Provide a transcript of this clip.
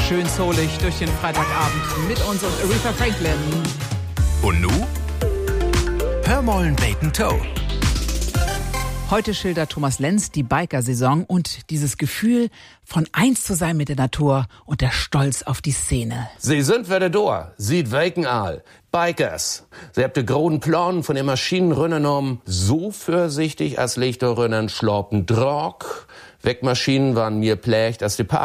Schön soulig durch den Freitagabend mit uns und Aretha Franklin. Und nu? Hör mollen Bacon Toe. Heute schildert Thomas Lenz die Biker-Saison und dieses Gefühl, von eins zu sein mit der Natur und der Stolz auf die Szene. Sie sind wieder da, sieht weken all. Bikers. Sie habt die großen Planen von den Maschinenrünnen um so vorsichtig als Lichterrünnen schlappen Drog. Wegmaschinen waren mir plächt als die